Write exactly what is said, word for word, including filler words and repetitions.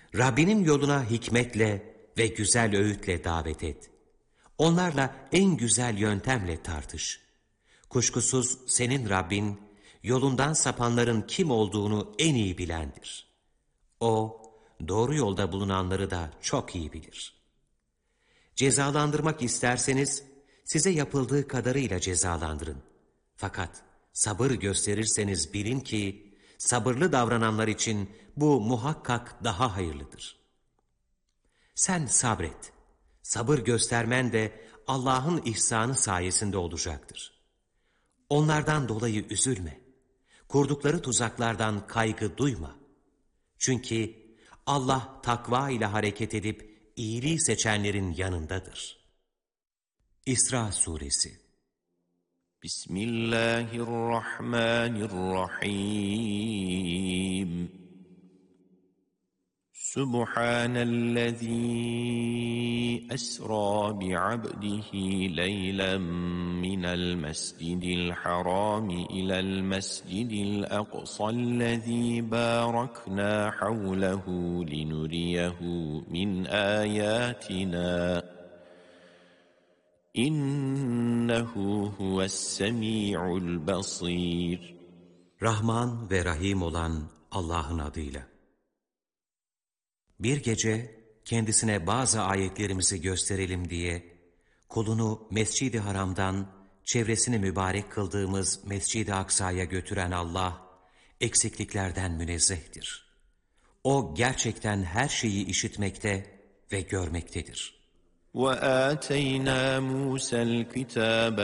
Rabbinin yoluna hikmetle ve güzel öğütle davet et. Onlarla en güzel yöntemle tartış. Kuşkusuz senin Rabbin, yolundan sapanların kim olduğunu en iyi bilendir. O, doğru yolda bulunanları da çok iyi bilir. Cezalandırmak isterseniz, size yapıldığı kadarıyla cezalandırın. Fakat sabır gösterirseniz bilin ki, sabırlı davrananlar için bu muhakkak daha hayırlıdır. Sen sabret. Sabır göstermen de Allah'ın ihsanı sayesinde olacaktır. Onlardan dolayı üzülme. Kurdukları tuzaklardan kaygı duyma. Çünkü Allah takva ile hareket edip iyiliği seçenlerin yanındadır. İsra Suresi. Bismillahirrahmanirrahim. Subhanellezî esrâ bi'abdihi leylen minel mescidil harâmi ilel mescidil aqsallezî bâraknâ havlehu linuriyehu min âyâtinâ. İnnehu huves-semî'ul basîr. Rahman ve Rahim olan Allah'ın adıyla. Bir gece kendisine bazı ayetlerimizi gösterelim diye kulunu Mescid-i Haram'dan çevresini mübarek kıldığımız Mescid-i Aksa'ya götüren Allah eksikliklerden münezzehtir. O gerçekten her şeyi işitmekte ve görmektedir. وَآتَيْنَا مُوسَى الْكِتَابَ